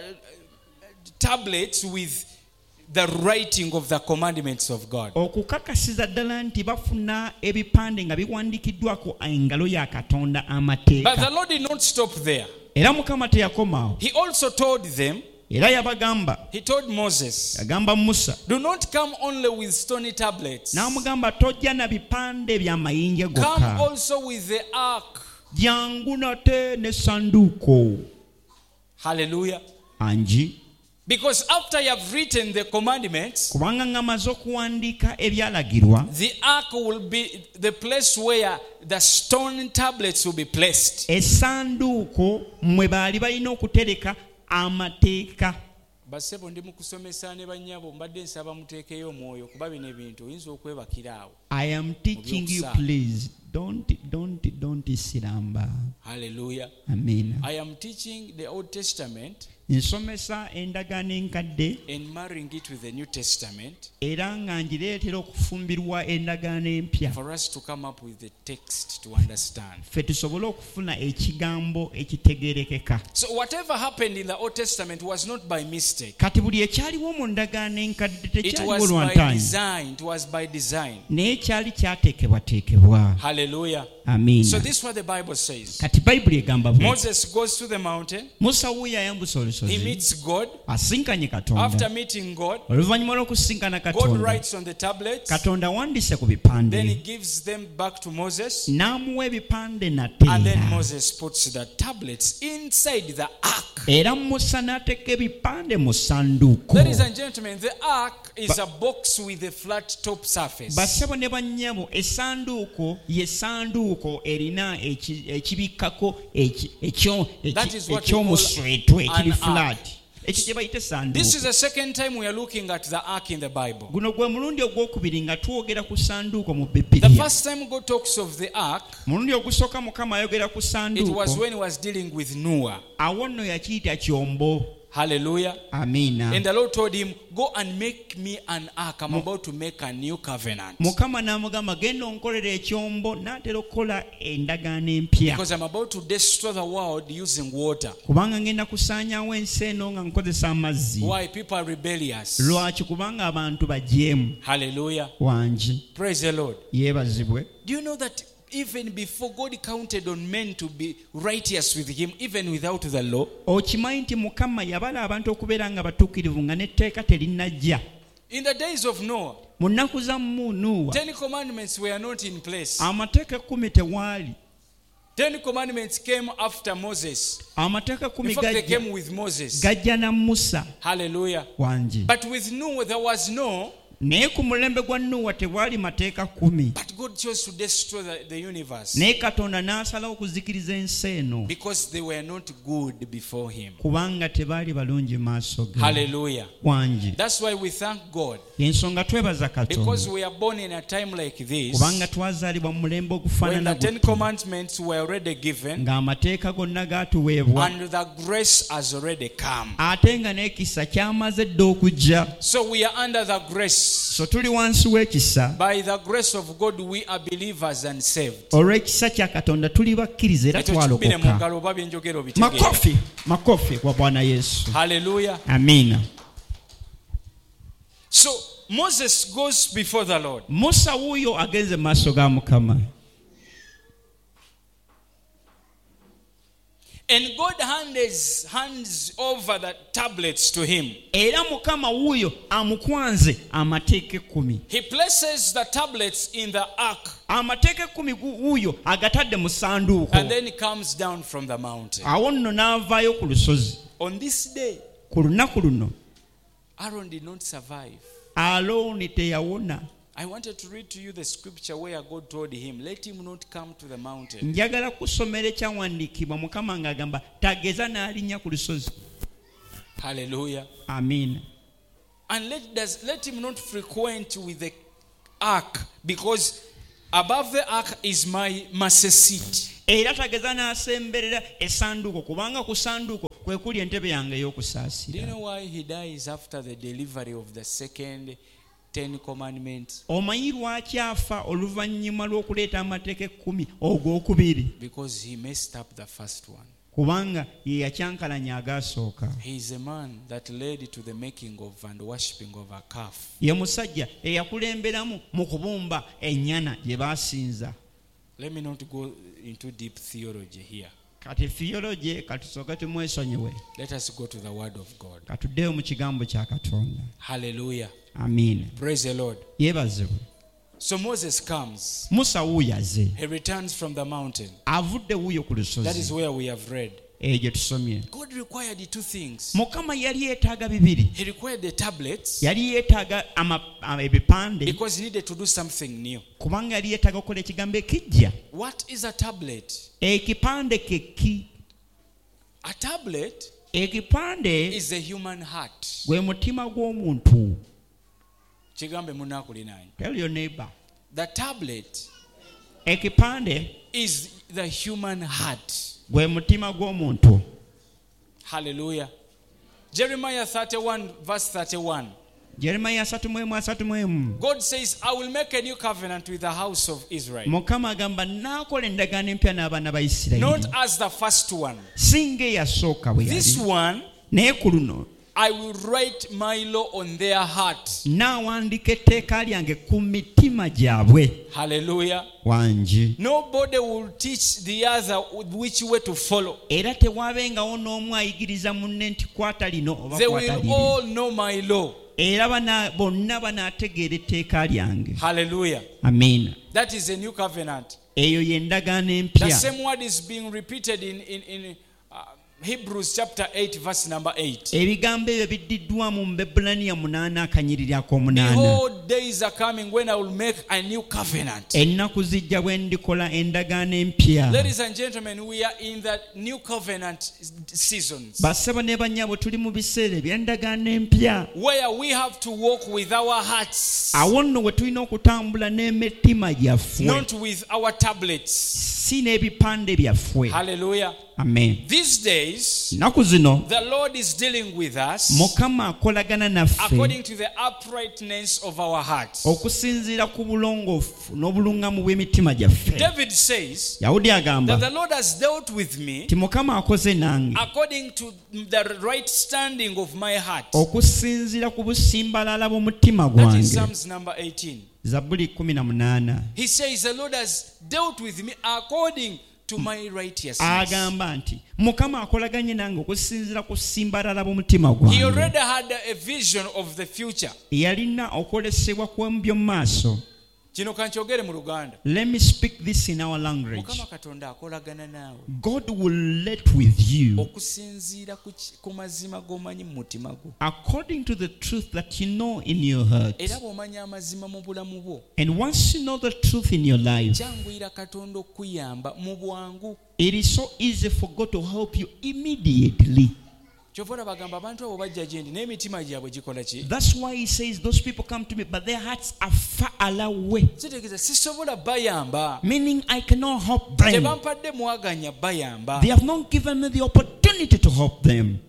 tablets with the writing of the commandments of God. Okukakasiza ddala nti bafuna ebipande nga biwandikiddwako engalo ya Katonda amateeka. But the Lord did not stop there. Era Mukama teyakomaawo. He also told them, era yabagamba, he told Moses, yagamba Musa, do not come only with stony tablets. n'amugamba tojja na bipande bya mayinja gokka. Come also with the ark. Jangu nate ne sanduuko. Hallelujah. Anji. Because after you have written the commandments, kubanga ngamaze okuwandiika ebyalagirwa, the ark will be the place where the stone tablets will be placed. Essanduuko mwe baali balina okutereka amateeka. Basebo ndi mukusomesa ne bannyabo mbadde nsaba muteekeyo omwoyo kuba bino ebintu oyinza okwebakira awo. I am teaching you, please don't don't don't siramba. Hallelujah. Amen. I am teaching the Old Testament nsomesa endagaano enkadde and marrying it with the New Testament era nga ngireetera okufumbirwa endagaano empya for us to come up with the text to understand. ffe tusobole okufuna ekigambo ekitegeerekeka. So whatever happened in the Old Testament was not by mistake. Kati buli ekyaliwo mu ndagaano enkadde It tekyaliwo was by lwantaanyi, design. It was by design. naye kyali kyateekebwateekebwa. Hallelujah. Amiina. So this is what the Bible says. Kati bayibuli egamba bwe, Moses goes to the mountain. Musa wuuyo ayambusa He olusozi, meets God. asinkanye After Katonda. meeting God, Oluvannyuma lw'okusinkana God Katonda, writes on the tablets. Katonda awandise ku Then he bipande, gives them back to Moses. n'amuwa ebipande And nate. then Moses puts the tablets inside the ark. Era Musa n'ateeka ebipande mu ssanduuko. Ladies and gentlemen, the ark is a box with a flat top surface. Bassebo ne bannyabo, essanduuko ye ssanduuko erina eki- ekibikkako eki- ekyo- eki- That is what we call ekyomuswetwe ekiri an flat. Ekyo kye bayita This essanduuko. is the second time we are looking at the ark in the Bible. Guno gwe mulundi ogwokubiri nga twogera ku ssanduuko mu The Bibiliya. first time God talks of the ark, Mulundi ogusooka Mukama ayogera ku it was ssanduuko, when he was dealing with Noah. awo nno yakiyita kyombo. Hallelujah. Amiina. And the Lord told him, go and make me an ark. I'm about to make a new covenant. Mukama n'amugamba genda onkolera ekyombo, n'atera okukola endagaano empya. Because I'm about to destroy the world using water. Kubanga ngenda kusaanyaawo ensi eno nga nkozesa amazzi. Why? People are rebellious. Lwaki? Kubanga abantu bajeemu. Hallelujah. Wangi. Praise the Lord. Yeebazibwe. Do you know that even before God counted on men to be righteous with him, even without the law? Okimanyi nti Mukama yabala abantu okubeera nga batuukirivu nga n'etteeka terinnajja. In the days of Noah, Mu nnaku za Nuuwa, Ten Commandments were not in place. amateeka ekkumi tewaali. Ten Commandments came after Moses. Amateeka In ekkumi fact, they gajja came with Moses. gajja na Musa. Hallelujah. Wangi. But with Noah, there was no. Naye ku mulembe gwa Nuuwa tewaali mateeka kkumi. But God chose to destroy the, the universe Naye Katonda n'asalawo okuzikiriza ensi eno because they were not good before him. kubanga tebaali balungi maaso ge. Hallelujah. Wangi. That's why we thank God, Ensonga twebaza because Katonda we are born in a time like this kubanga twazaalibwa mu mulembe when ogufaanana the Ten gutyo, Commandments were already given ng'amateeka gonna gaatuweebwa and the grace has already come. ate nga n'ekisa kyamaze dda okujja. So we are under the grace. So tuli wansi w'ekisa. By the grace of God, we are believers and saved. Olw'ekisa kya Katonda tuli bakkiriza era Ekyo kikubire mu twalokoka. ngalo oba byenjogera obitegeera. Makofi, makofi kwa Bwana Yesu. Hallelujah. Amiina. So Moses goes before the Lord. Musa wuuyo agenze mu maaso ga Mukama. And God hands, hands over the tablets to him. Era Mukama wuuyo amukwanze amateeka ekkumi. He places the tablets in the ark Amateeka ekkumi wuuyo agatadde mu ssanduuko. and then he comes down from the mountain. Awo nno n'avaayo ku lusozi. On this day, Ku lunaku luno Aaron did not survive. Alooni teyawona. I wanted to read to you the scripture where God told him, let him not come to the mountain. Njagala kusomera ekyawandiikibwa Mukama ng'agamba tageza n'alinnya ku lusozi. Hallelujah. Amiina. And let, does, let him not frequent with the ark, because Above the ark is my mercy seat. Era tageza n'asemberera essanduuko kubanga ku ssanduuko kwe kuli entebe yange Do you ey'okusaasira. know why he dies after the delivery of the second Ten Commandments? Omanyi lwaki afa oluvannyuma lw'okuleeta amateeka ekkumi ogwokubiri? Because he messed up the first one. Kubanga ye yakyankalanya agasooka. He is a man that led to the making of and worshipping of a calf. Ye musajja eyakulemberamu mu kubumba ennyana gye baasinza. Let me not go into deep theology here. Kati theology katusooke tumwesonyiwe. Let us go to the word of God. Katuddeyo mu kigambo kya Katonda. Hallelujah. Amiina. Praise the Lord. Yeebazibwe. So Moses comes. Musa wuuyaze. He returns from the mountain. Avudde wuuyo ku That is lusozi. where we have read. Eyo gye tusomye. God required two things. Mukama yali yeetaaga bibiri. He required the tablets Yali yeetaaga ama- ama- ebipande because he needed to do something new. kubanga yali yeetaaga okukola ekigambo ekijja. What is a tablet? Ekipande ke ki? A tablet Ekipande is the human heart. gwe mutima gw'omuntu. Kigambe munakuli nanyi. Tell your neighbor. The tablet Ekipande is the human heart. gwe mutima gw'omuntu. Hallelujah. Jeremiah thirty-one verse thirty-one. Jeremiya asatu mu emu asatu mu emu. God says, I will make a new covenant with the house of Israel. Mukama agamba naakola endagaano empya n'abaana ba Not Isirayiri. as the first one. Singa eyasooka bwe This yali. one, Naye ku luno I will write my law on their heart. naawandiika etteeka lyange ku mitima gyabwe. Hallelujah. Wangi. Nobody will teach the other which way to follow. Era tewaabengawo n'omu ayigiriza munne nti kwata lino oba They kwata will liri. all know my law. Era bana- bonna banaategeera etteeka lyange. Hallelujah. Amiina. That is a new covenant. Eyo ye ndagaano The empya. same word is being repeated in, in, in uh, Hebrews chapter eight verse number eight. Ebigambo ebyo biddiddwamu mu Bebulaniya munaana akanyiriri ak'omunaana. Behold, days are coming when I will make a new covenant. Ennaku zijja bwe ndikola endagaano empya. Ladies and gentlemen, we are in the new covenant seasons Bassebo ne bannyabo tuli mu biseera eby'endagaano empya. where we have to walk with our hearts, Awo nno we tulina okutambula n'emitima gyaffe, not with our tablets. si n'ebipande byaffe. Hallelujah. Amen. These days, Nnaku zino the Lord is dealing with us Mukama akolagana naffe according to the uprightness of our hearts. okusinziira ku bulongoofu n'obuluŋŋamu bw'emitima gyaffe. David says Yawudi that agamba the Lord has dealt with me nti Mukama akoze nange according to the right standing of my heart. okusinziira ku busimbalala bw'omutima That gwange. is Psalms number eighteen. Zabbuli kumi na munaana. He says the Lord has dealt with me according to my righteousness. Agamba nti Mukama akolaganye nange okusinziira ku simbalala bw'omutima He gwange. already had a vision of the future. Yalina okwolesebwa kw'ebyo mu maaso. Kino kankyogere mu Luganda. Let me speak this in our language. Mukama Katonda akolagana naawe God will let with you okusinziira ku ki- ku mazima g'omanyi mu mutima gwo. according to the truth that you know in your heart. Era bw'omanya amazima mu bulamu bwo, And once you know the truth in your life, kyanguyira Katonda okuyamba mu bwangu. it is so easy for God to help you immediately. Kyova olaba bagamba abantu abo bajja gye ndi n'emitima gyabwe gikola ki? That's why he says those people come to me, but their hearts are far away. Kitegeeza sisobola bayamba. Meaning I cannot help them. Tebampadde mwaganya bayamba. They have not given me the opportunity to help them.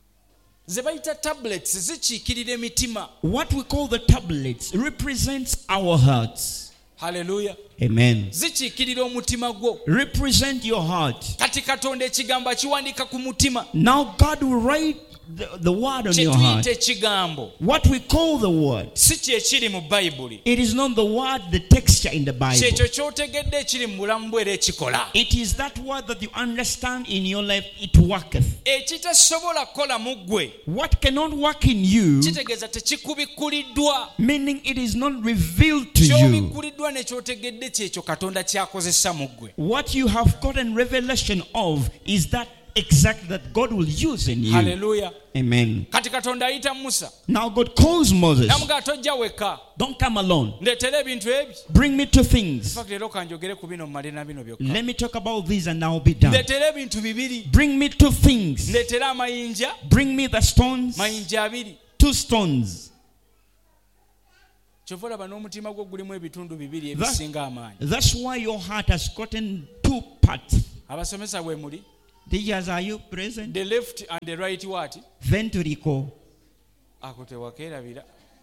Ze bayita tablets zikiikirira emitima. What we call the tablets represents our hearts. Hallelujah. Amen. Zikiikirira omutima gwo. Represent your heart. Kati Katonda ekigambo akiwandiika ku mutima. Now God will write the, the word on Kye your heart. tuyita ekigambo What we call the word. si kye kiri mu Bayibuli. It is not the word, the texture in the Bible. Kyekyo ky'otegedde ekiri mu bulamu bwo era ekikola. It is that word that you understand in your life, it worketh. Ekitasobola kukola mu ggwe What cannot work in you, kitegeeza tekikubikkuliddwa. meaning it is not revealed to you. Ky'obikkuliddwa ne ky'otegedde kyekyo Katonda ky'akozesa mu ggwe. What you have gotten revelation of is that exact that God will use in you. Hallelujah. Amen. Kati Katonda ayita Musa. Now God calls Moses. Namugamba tojja wekka. Don't come alone. Ndeetera ebintu ebyo. Bring me two things. Fakti leero kanjogere ku bino mmale na bino byokka. Let me talk about these and I'll be done. Ndeetera ebintu bibiri. Bring me two things. Ndeetera amayinja. Bring me the stones. Mayinja abiri. Two stones. kyova olaba n'omutima gwo gulimu ebitundu bibiri ebisinga amaanyi. That's why your heart has gotten two parts. Abasomesa bwe muli. Teachers, are you present? The left and the right what? Ventricle. Ako tewakeerabira.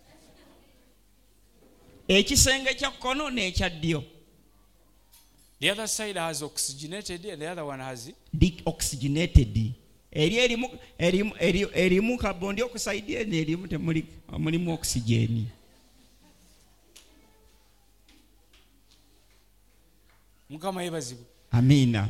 Ekisenge kya kkono n'ekya ddyo. The other side has oxygenated and the other one has deoxygenated. Eri erimu erimu erimu carbon dioxide n'erimu temuli mulimu oxygen. Mukama yebazibu. Amina.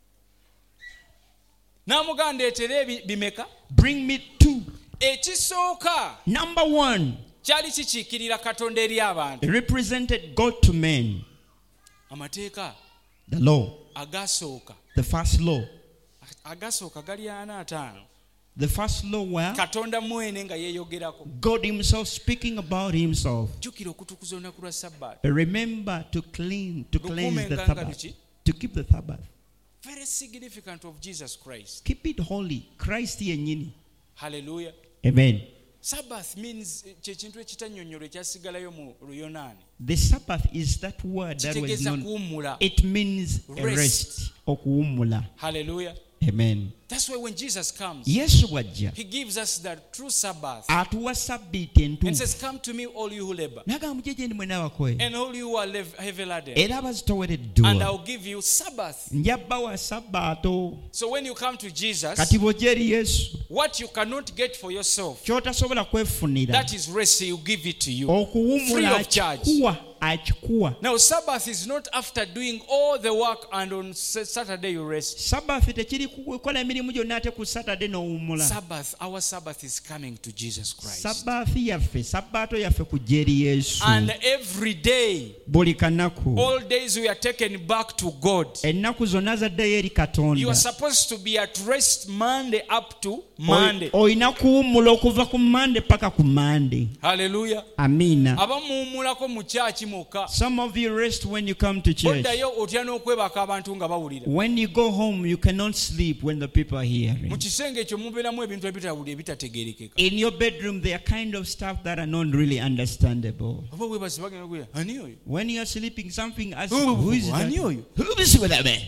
Namuganda etere bimeka. Bring me two. Ekisooka. Number one. Kyali kikiikirira Katonda eri abantu. Represented God to men. Amateeka. The law. Agasooka. The first law. Agasooka gali ana ataano. The first law where Katonda mwene nga yeeyogerako. God himself speaking about himself. Jjukira okutukuza olunaku lwa Sabbath. Remember to clean, to cleanse the Sabbath. To keep the Sabbath. Very significant of Jesus Christ. Keep it holy. Christ yennyini. Hallelujah. Amen. Sabbath means kyekintu ekitannyonnyolwa ekyasigalayo mu Luyonaani. The Sabbath is that word that was known. It means a rest. Okuwummula. Hallelujah. Amen. That's why when Jesus comes, Yesu bw'ajja, he gives us the true Sabbath. Atuwa sabbiiti entuufu. And says, come to me all you who labor. N'agamba mujje gye ndi mwenna abakoye. And all you who are heavy laden. Era abazitowereddwa. And I'll give you Sabbath. Njabbawa sabbaato. So when you come to Jesus, kati bw'ojja eri Yesu, what you cannot get for yourself, ky'otasobola kwefunira, that is rest, he will give it to you. Okuwummula free of charge. Akikuwa. Now Sabbath is not after doing all the work and on Saturday you rest. Sabbath tekiri kukola emirimu gyonna ate ku Saturday n'owummula. Sabbath, our Sabbath is coming to Jesus Christ. Sabbath yaffe, sabbaato yaffe kujja eri Yesu. And every day, buli kanaku, all days we are taken back to God. Ennaku zonna zaddayo eri Katonda. You are supposed to be at rest Monday up to Monday. Oyina kuwummula okuva ku Monday paka ku Monday. Hallelujah. Amina. Abamuwummulako mu church moka. Some of you rest when you come to church. Oddayo otya n'okwebaka abantu nga bawulira. When you go home, you cannot sleep when the people are hearing. Mu kisenge ekyo mubeeramu ebintu ebitawulira ebitategeerekeka. In your bedroom, there are kind of stuff that are not really understandable. Oba weebase bagenda kuya, ani oyo? When you are sleeping, something as Oh, who is that? ani oyo? Who is that man?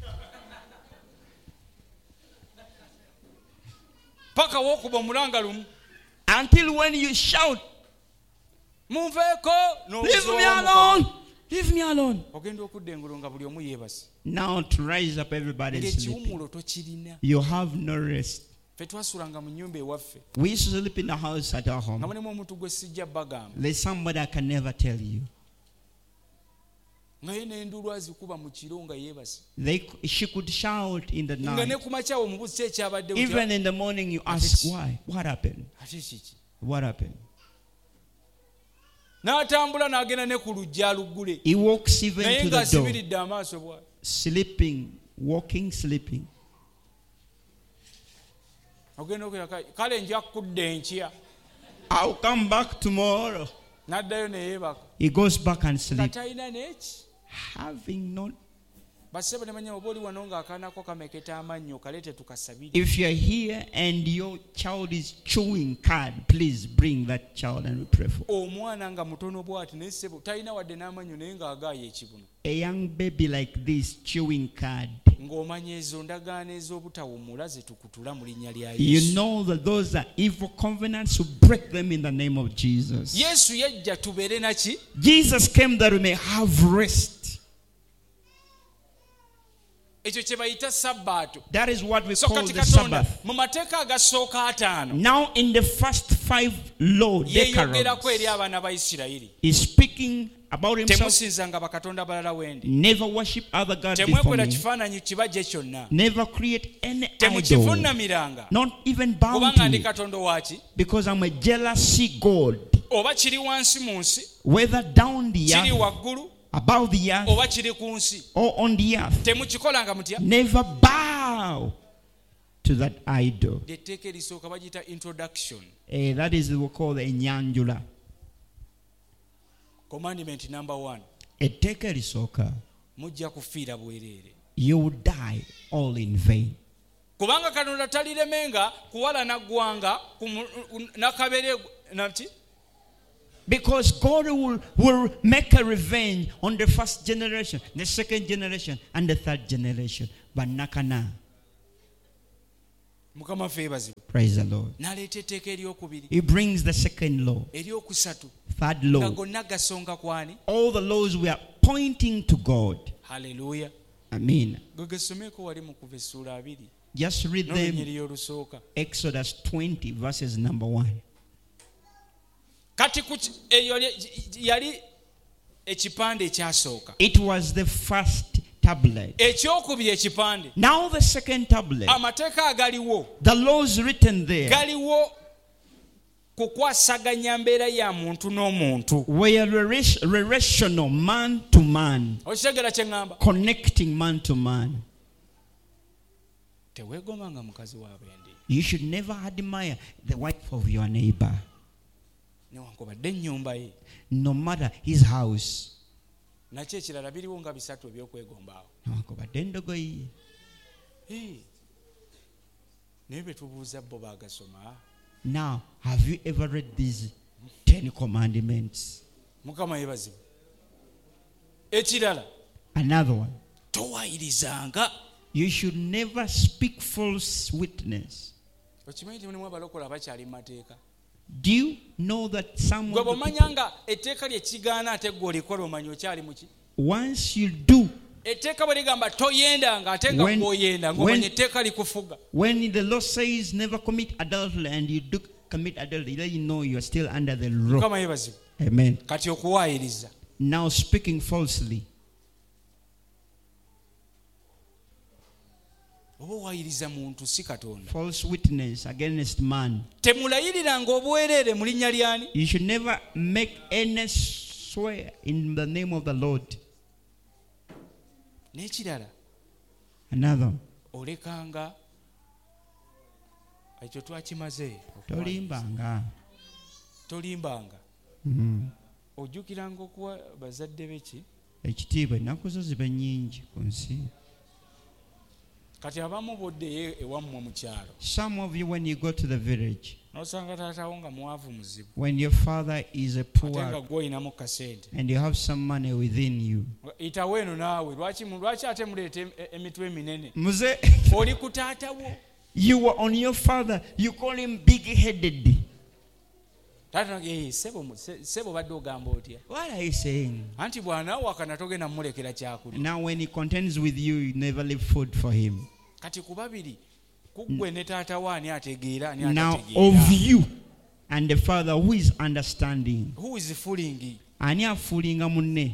Paka wokuba omulanga lumu. Until when you shout, Munveeko, leave me alone. Leave me alone. Ogenda okudda engulu nga buli omu yeebase. Now to rise up, everybody is sleeping. Ekiwummulo tokirina. You have no rest. Ffe twasulanga mu nnyumba ewaffe. We used to sleep in the house at our home. Nga mulimu omuntu gwe sijja bagamba. There's somebody I can never tell you. Nga ye n'enduulu azikuba mu kiro nga yeebase. They, she could shout in the Nga ne night. ku makya omubuuzi ki ekyabadde. Even in the morning you ask why. What happened? Ate kiki? What happened? N'atambula n'agenda ne ku lujja aluggule. He walks even naye to nga the door. asibiridde amaaso bwa. Sleeping, walking, sleeping. Ogenda okira kale nja kudda enkya. I'll come back tomorrow. N'addayo ne yeebaka. He goes back and sleeps. Katalina n'eki. Having not. Basebo ne manya oba oli wano ng'akaanako kameketa amannyo kaleete tukasabire. If you're here and your child is chewing card, please bring that child and we pray for. Omwana nga mutono bw'ati naye ssebo talina wadde n'amannyo naye ng'agaayo ekibuno. A young baby like this chewing card. Ng'omanya ezo ndagaano ez'obutawummula ze tukutula mu linnya lya Yesu. You know that those are evil covenants, to break them in the name of Jesus. Yesu yajja tubeere naki? Jesus came that we may have rest. Ekyo kye bayita sabbaato. That is what we So call kati the Katonda Sabbath. mu mateeka agasooka ataano Now in the first five law yeeyogerako eri decalogues, abaana ba Isirayiri. he's speaking about himself. Temusinzanga bakatonda balala wendi. Never worship other gods before Temwekola me. kifaananyi kibajje kyonna. Never create any idol. Temukivuunamiranga. Not even bow Kubanga to ndi me. katonda waaki? Because I'm a jealousy God. Oba kiri wansi mu nsi, Whether down the kiri earth, waggulu, above the earth, oba kiri ku nsi. or on the earth. Temukikolanga mutya? Never bow to that idol. Etteeka erisooka bagiyita introduction. Eh, that is what we call the enyanjula. Commandment number one. Etteeka erisooka, Mujja kufiira bwereere. you will die all in vain. Kubanga Katonda taliremenga kuwala na ggwanga nakabere naki Because God will, will make a revenge on the first generation, the second generation, and the third generation. But nakana. Mukama ffe yeebazibwe. Praise the Lord. N'aleeta etteeka eryokubiri, He brings the second law, eryokusatu, third nga law. gonna gasonga kwani? All the laws were pointing to God. Haleluya. Amen. Gwe gesomeko wali mu kuva essuula abiri Just read them. n'olunyiriri olusooka. Exodus twenty, verses number one. Kati ku ki- eyo yali- yali ekipande ekyasooka. It was the first tablet. Ekyokubiri ekipande, Now the second tablet, amateeka agaliwo the laws written there, galiwo kukwasaganya mbeera ya muntu n'omuntu. were rela- relational, man to man, Okitegera kye ŋŋamba? connecting man to man. Teweegomanga mukazi wa bendi You should never admire the wife of your neighbor, newankubadde ennyumba ye. no matter his house, Nakyo ekirala biriwo nga bisatu ebyokwegombaawo. newankubadde endogoyi ye. Hey. Naye be tubuuza bo baagasoma. Now, have you ever read these Ten Commandments? Mukama yeebazibwe. Ekirala, Another one. towaayirizanga. You should never speak false witness. Okimanyi nti mulimu abalokole abakyali mu mateeka? Do you know that some Gwe of the bw'omanya people, nga etteeka lye kigaana ate gwe olikola omanya okyali mu ki? once you do, Etteeka bwe ligamba toyendanga ate nga When- gw'oyenda when- ng'omanya etteeka likufuga. when the law says never commit adultery and you do commit adultery, then you know you are still under the law. Mukama yeebazibwe. Amen. Kati okuwaayiriza. Now speaking falsely. Oba owaayiriza muntu si Katonda. False witness against man. Temulayiriranga obwereere mu linnya lyani? You should never make any swear in the name of the Lord. N'ekirala, Another. olekanga ekyo twakimaze. Tolimbanga. Tolimbanga. Mhm. Ojjukiranga okuwa bazadde beki. Ekitiibwa ennaku zo ziba nnyingi ku nsi. Kati abamu boddeyo ewammwe mu kyalo. Some of you, when you go to the village, N'osanga taatawo nga mwavu muzibu. when your father is a Ate nga poor gw'olinamu kasente. and you have some money within you, Itawo eno naawe lwaki mu- lwaki ate muleeta em- emitwe eminene? Muze, Oli ku taatawo. you were on your father, you call him big-headed. Taata eh sebo mu- se- sebo badde ogamba otya? What are you saying? Anti bw'anaawakana togenda mmulekera kyakulya. Now when he contends with you, you never leave food for him. Kati ku babiri kuggwe ne taata wo ani ategeera ani Now atategeera? of you and the father, who is understanding? Who is fooling? Ani afuulinga munne?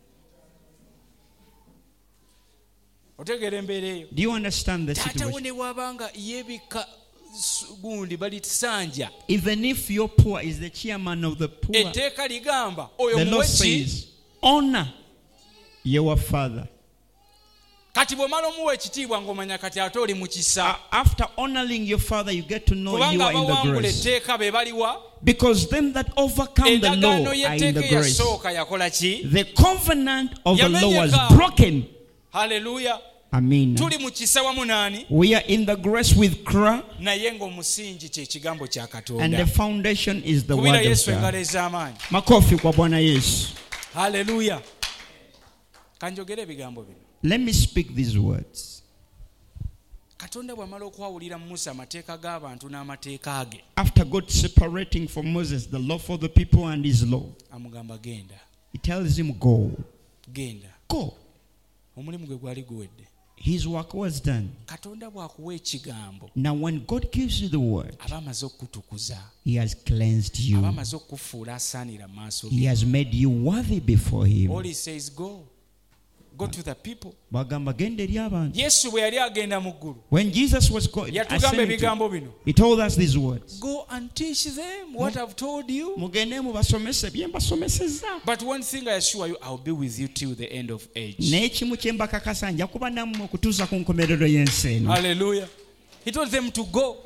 Otegeera embeera eyo? Do you understand the Taata wo situation? ne bw'abanga yeebika s- gundi balitusanja. Even if your poor is the chairman of the poor, Etteeka ligamba oyo the law muwe ki? says, honor your father. Kati bw'omala omuwa ekitiibwa ng'omanya kati ate oli mu kisa. Uh, after honoring your father, you get to know you Kubanga are in the abawangula grace. etteeka be baliwa. Because them that overcome the law Endagaano are in y'etteeka the grace. eyasooka yakola ki? The covenant of the law was Yamenyeka. broken. Haleluya. Amen. Tuli mu kisa wamu naani? We are in the grace with Christ, Naye ng'omusingi kye kigambo kya and the Katonda. foundation is the Kubira word of Yesu engalo God. ez'amaanyi. Makofi kwa Bwana Yesu. Haleluya. Kanjogere ebigambo bino. Let me speak these words. Katonda bw'amala okwawulira Musa amateeka g'abantu n'amateeka ge, After God separating from Moses the law for the people and his law, amugamba genda, he tells him, go. genda. Go. Omulimu gwe gwali guwedde. His work was done. Katonda bw'akuwa ekigambo, Now when God gives you the word, aba amaze okukutukuza, he has cleansed aba you. amaze okukufuula asaanira mu maaso He ge. has made you worthy before him. All he says, go. Go to the people. Bagamba genda eri abantu. Yesu bwe yali agenda mu ggulu, When Jesus was going, yatugamba ebigambo bino. he told us these words. Go and teach them what I've told you. Mugende mubasomese bye mbasomesezza. But one thing I assure you, I'll be with you till the end of age. N'ekimu kye mbakakasa nja kuba nammwe okutuusa ku nkomerero y'ensi eno. Hallelujah. He told them to go.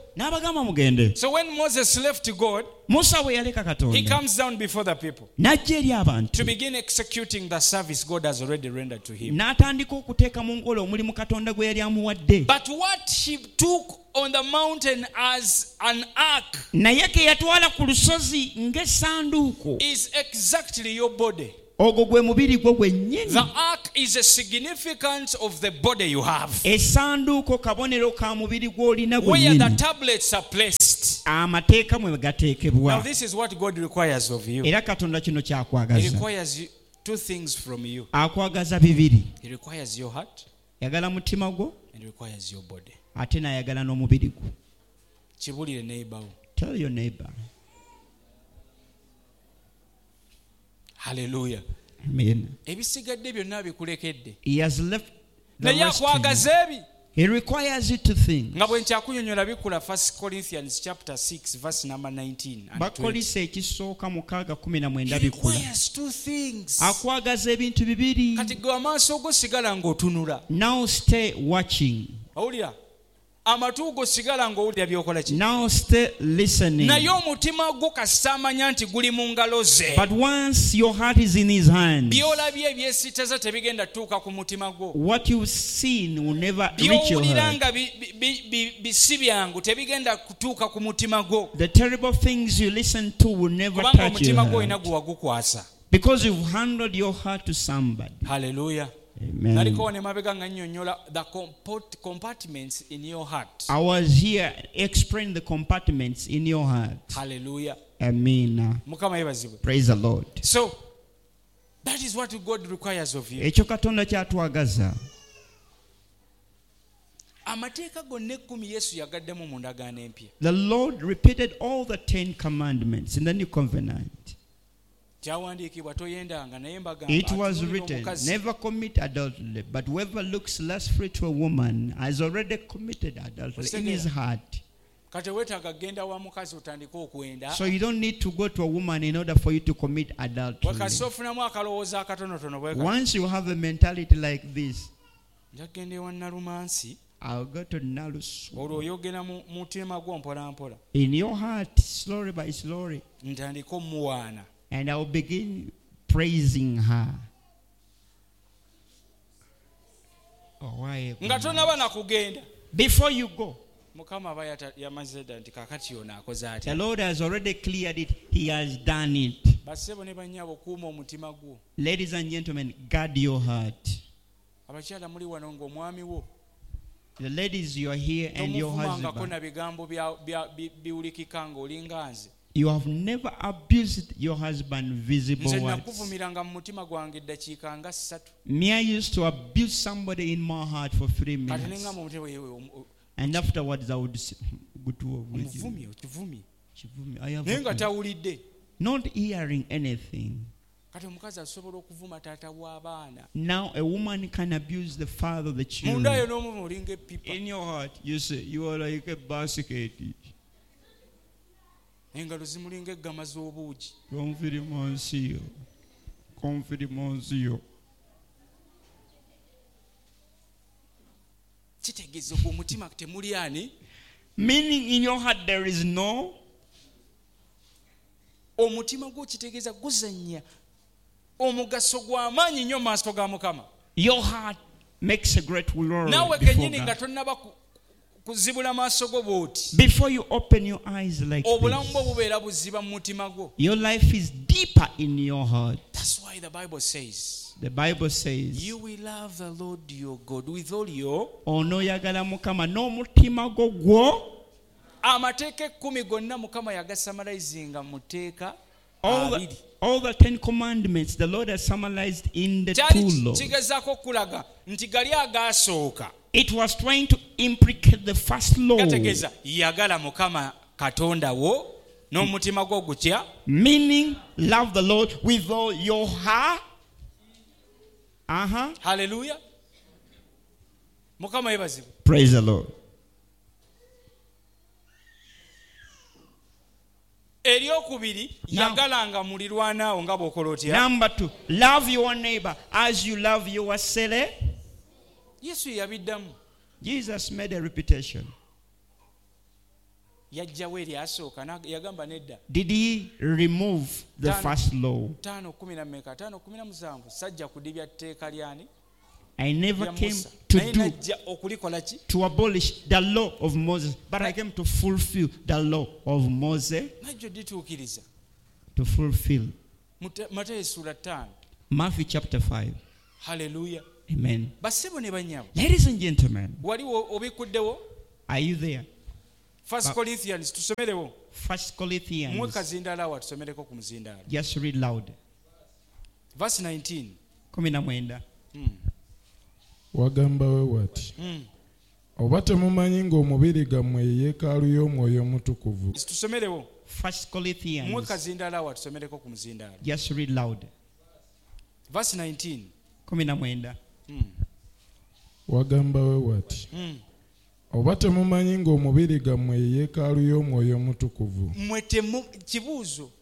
n'abagamba mugende. So when Moses left God, Musa bwe yaleka he Katonda comes down before the people n'ajja eri to abantu begin executing the service God has already rendered to him. n'atandika okuteeka mu nkola omulimu Katonda gwe yali amuwadde. But what he took on the mountain as an ark naye ke yatwala ku lusozi ng'essanduuko is exactly your body. ogwo gwe mubiri gwo gwennyini. The ark is a significance of the body you have, essanduuko kabonero ka mubiri gw'olina where the gwennyini. tablets are placed. amateeka mwe Now gateekebwa. this is what God requires of you. era Katonda kino He kyakwagaza. requires you two things from you. akwagaza bibiri. He requires your heart yagala mutima gwo and requires your body. ate n'ayagala n'omubiri gwo. Kibulire neighbor. Tell your neighbor. Hallelujah. Amen. Ebisigadde byonna bikulekedde. He has left the Naye rest to you. akwagaza ebi. He requires you to think. Nga bwe nkyakunyonyola bikula First Corinthians chapter six verse number nineteen and twenty. bakolisa ekisooka mukaaga kumi na mwenda He bikula. requires two things. akwagaza ebintu bibiri. Kati gwe amaaso go sigala ng'otunula. Now stay watching. Owulira? Amatu go sigala ng'owulira byokola ki? Now stay listening. Naye omutima gwo kasita amanya nti guli mu ngalo ze. But once your heart is in his hands, Byolabye ebyesittaza tebigenda tuuka ku mutima gwo. what you've seen will never reach your Byowulira heart. nga bi- bi- bi- bisi byangu tebigenda kutuuka ku mutima gwo. The terrible things you listen to will never Kubanga touch your omutima gwo olina heart. gwe wagukwasa. Because you've handed your heart to somebody. Hallelujah. Amen. Naliko ne mabega nga nnyonnyola the comport- compartments in your heart. I was here explaining the compartments in your heart. Hallelujah. Amen. Mukama yebazibwe. Praise the Lord. So that is what God requires of you. ekyo Katonda kyatwagaza. Amateeka gonna ekkumi Yesu yagaddemu mu ndagaano empya. The Lord repeated all the Ten Commandments in the New Covenant. Kyawandiikibwa toyendanga naye mbagamba It was atunuulira written, omukazi never commit adultery, but whoever looks lustfully to a woman has already committed adultery in his heart. kati weetaaga kgenda wa mukazi otandike okwenda. So you don't need to go to a woman in order for you to commit adultery. Wakasi ofunamu akalowooza akatonotono bwe kati. Once you have a mentality like this, Nja kgenda ewa Nalumansi I'll go to Nalus. olwo oyogera mu mutima gwo mpola mpola In your heart, slowly by slowly, ntandike omuwaana. and I'll begin praising her. Oh, why? Nga tonaba na kugenda. Before you go, Mukama aba yata- yamaze dda nti kaakati ono akoze the atya. Lord has already cleared it. He has done it. Bassebo ne bannyabo kuuma omutima gwo. Ladies and gentlemen, guard your heart. Abakyala muli wano ng'omwami wo The ladies, you are here and your tomuvumangako husband. na bigambo bya- bya- bi- biwulikika ng'olinga nze. You have never abused your husband visible Nze words. nakuvumiranga mu mutima gwange eddakiika nga ssatu. Me, I used to abuse somebody in my heart for three Kati minutes. nenga mu mutima yewe omu- And afterwards, I would say, go to omuvumye okivumye. I have Naye nga tawulidde. not hearing anything. Kati omukazi asobola okuvuma taata w'abaana. Now a woman can abuse the father of the Munda yo children. n'omuvuma olinga epipa. In your heart, you say you are like a basket. Engalo zimulinga eggama z'obuugi. Confirmation. Confirmation. Kitegeeza ogwo omutima temuli ani. Meaning in your heart there is no. Omutima gwo kitegeeza guzannya omugaso gw'amaanyi nnyo mu maaso ga Mukama. Your heart makes a great glory Naawe before kennyini nga God. tonnaba ku- kuzibula maaso go bw'oti. Before you open your eyes like Obulamu bwo this, bubeera buziba mu mutima gwo. your life is deeper in your heart. That's why the Bible says, The Bible says, you will love the Lord your God with all your. onoyagala Mukama n'omutima gwo gwo. Amateeka ekkumi gonna Mukama yagasamalizinga mu tteeka All the, abiri. all the Ten Commandments the Lord has summarized in the two Kyali laws. kigezaako okulaga nti gali agaasooka It was trying to implicate the first law, gategeeza yagala Mukama Katonda wo n'omutima gwo gutya. meaning love the Lord with all your heart. Uh-huh. Haleluya. Mukama yebazibwe. Praise the Lord. Eryokubiri Now- yagalanga mulirwanaawo nga bw'okola otya. Number two, love your neighbor as you love yourself. Yesu yabiddamu. Jesus made a reputation. yajjawo eri asooka na- yagamba nedda Did he remove the Tano. first law? ttaano kumi na mmeka ttaano kumi na musanvu sajja kudibya tteeka lyani I never lya came Musa to naye do najja okulikola ki to abolish the law of Moses, but I came to fulfill the law of Moses, najja dituukiriza to fulfill. Matayo essula ttaano Matthew chapter five. haleluya Amen. bassebo ne bannyabo Ladies and gentlemen, wali wo- obikuddewo are you there? first corinthians tusomerewo First mwe Corinthians. kazindaala wa tusomereko ku muzindaalo Just read loud. verse nineteen kumi na mwenda. wagamba we wati Mm. oba temumanyi ng'omubiri gammwe ye yeekaalu y'omwoyo omutukuvu tusomerewo First mwe Corinthians. kazindaala wa tusomereko ku muzindaalo Just read loud. verse nineteen kumi na mwenda. Mm. wagamba we wati Mm. oba temumanyi ng'omubiri gammwe ye yeekaalu y'omwoyo omutukuvu mmwe temu kibuuzo